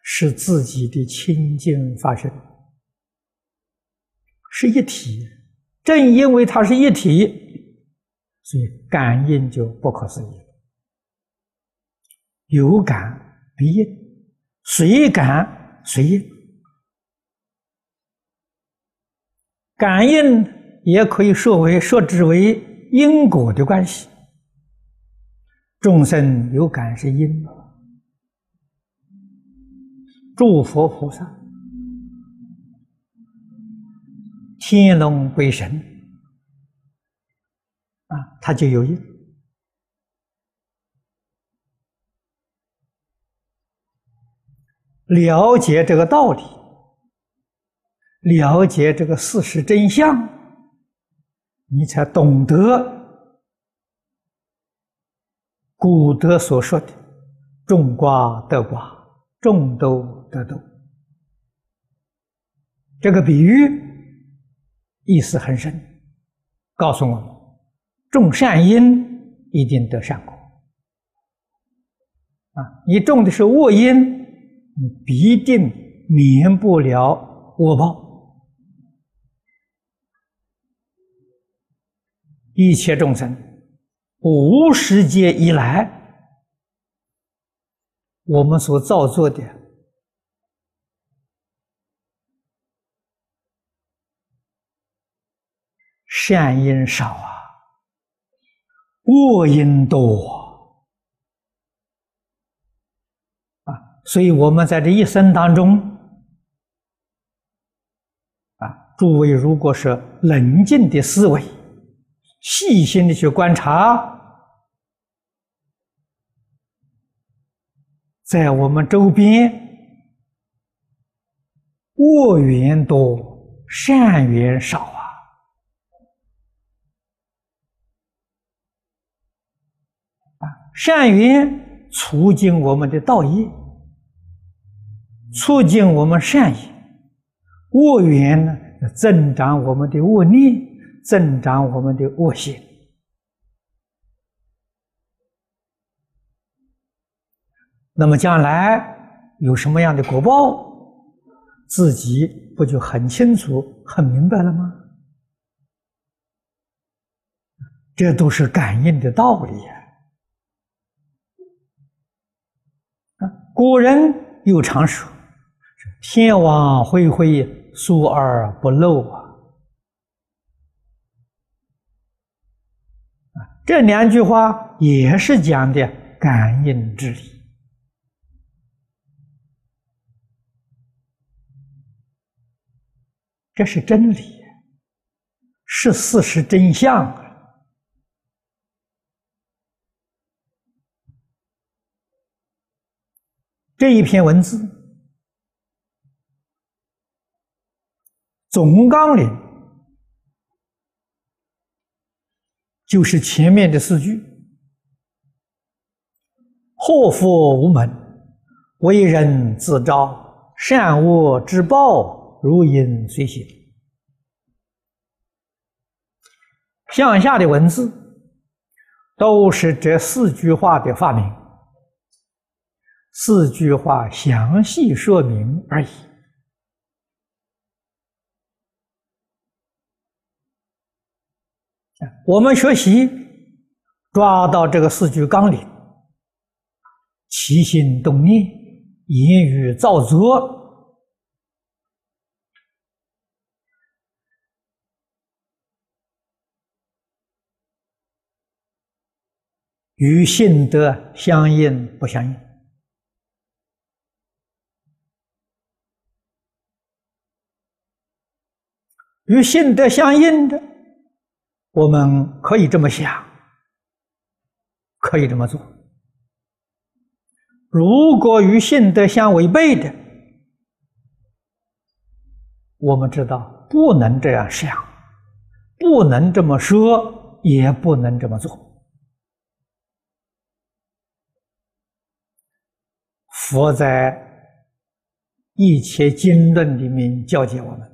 是自己的清净法身，是一体。正因为它是一体，所以感应就不可思议了。有感必应，随感随应。感应也可以说之为因果的关系。众生有感是因，诸佛菩萨、天龙鬼神它就有因。了解这个道理，了解这个事实真相，你才懂得古德所说的种瓜得瓜，种豆得豆。这个比喻意思很深，告诉我们种善因一定得善果你种的是恶因，你必定免不了恶报。一切众生无始劫以来，我们所造作的善因少恶因多所以我们在这一生当中诸位如果是冷静的思维，细心的去观察，在我们周边恶缘多，善缘少善缘促进我们的道业，促进我们善业；恶缘呢，增长我们的恶念，增长我们的恶行。那么将来有什么样的果报，自己不就很清楚、很明白了吗？这都是感应的道理古人有常说：“天网恢恢，疏而不漏这两句话也是讲的感应之理。这是真理，是事实真相这一篇文字总纲领就是前面的4句：祸福无门，为人自招，善恶之报，如影随形。向下的文字都是这4句话的发明，4句话详细说明而已。我们学习抓到这个4句纲领，起心动念，言语造作，与性德相应不相应？与性德相应的，我们可以这么想，可以这么做。如果与性德相违背的，我们知道不能这样想，不能这么说，也不能这么做。佛在一切经论里面教诫我们，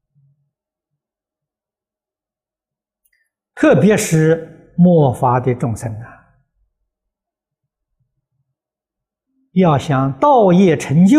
特别是末法的众生要想道业成就，